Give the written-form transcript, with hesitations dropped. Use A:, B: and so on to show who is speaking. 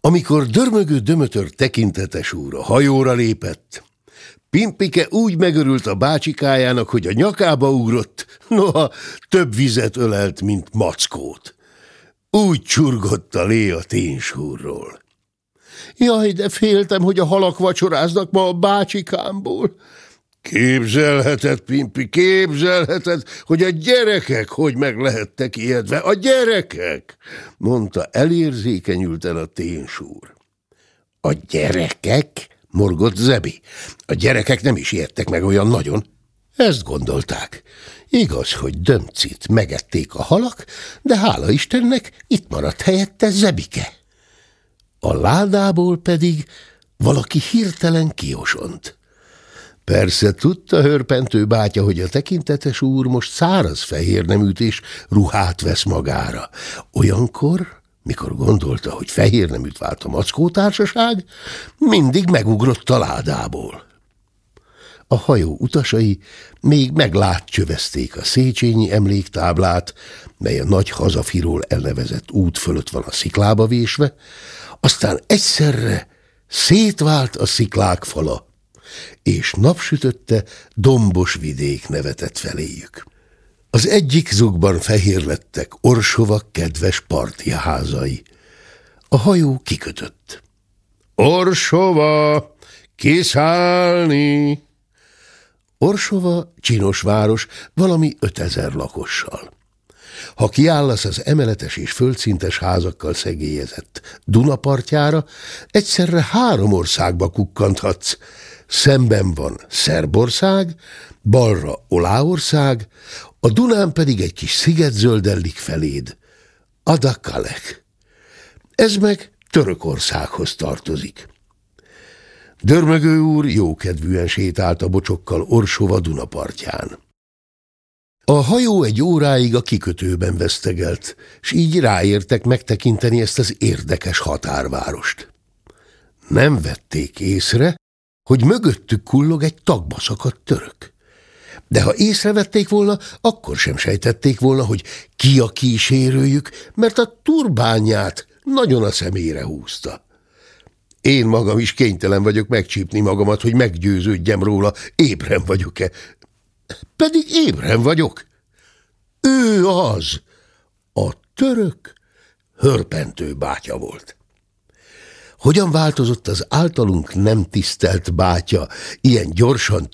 A: Amikor dörmögő Dömötör tekintetes úr a hajóra lépett, Pimpike úgy megörült a bácsikájának, hogy a nyakába ugrott, noha több vizet ölelt, mint mackót. Úgy csurgott a lé a ténsúrról. Jaj, de féltem, hogy a halak vacsoráznak ma a bácsikámból. Képzelheted, Pimpi, képzelheted, hogy a gyerekek hogy meg lehettek ijedve, a gyerekek, mondta elérzékenyülten a ténsúr. A gyerekek? Morgott Zebi. A gyerekek nem is ijedtek meg olyan nagyon. Ezt gondolták. Igaz, hogy Dömcit megették a halak, de hála Istennek itt maradt helyette Zebike. A ládából pedig valaki hirtelen kiosont. Persze tudta Hörpentő bátya, hogy a tekintetes úr most száraz fehérneműt és ruhát vesz magára. Olyankor, mikor gondolta, hogy fehérneműt vált a mackótársaság, mindig megugrott a ládából. A hajó utasai még meglátcsövezték a Széchenyi emléktáblát, mely a nagy hazafiról elnevezett út fölött van a sziklába vésve, aztán egyszerre szétvált a sziklák fala, és napsütötte dombos vidék nevetett feléjük. Az egyik zugban fehér lettek Orsova kedves partjaházai. A hajó kikötött. Orsova, kiszállni! Orsova csinos város, valami 5000 lakossal. Ha kiállasz az emeletes és földszintes házakkal szegélyezett Duna partjára, egyszerre 3 országba kukkanthatsz. Szemben van Szerbország, balra Oláország, a Dunán pedig egy kis sziget zöldellik feléd, Adakalek. Ez meg Törökországhoz tartozik. Dörmögő úr jókedvűen sétált a bocsokkal Orsova Duna partján. A hajó egy óráig a kikötőben vesztegelt, s így ráértek megtekinteni ezt az érdekes határvárost. Nem vették észre, hogy mögöttük kullog egy tagba szakadt török. De ha észrevették volna, akkor sem sejtették volna, hogy ki a kísérőjük, mert a turbányát nagyon a szemére húzta. Én magam is kénytelen vagyok megcsípni magamat, hogy meggyőződjem róla, ébren vagyok-e. Pedig ébren vagyok. Ő az. A török Hörpentő bátya volt. Hogyan változott az általunk nem tisztelt bátya ilyen gyorsan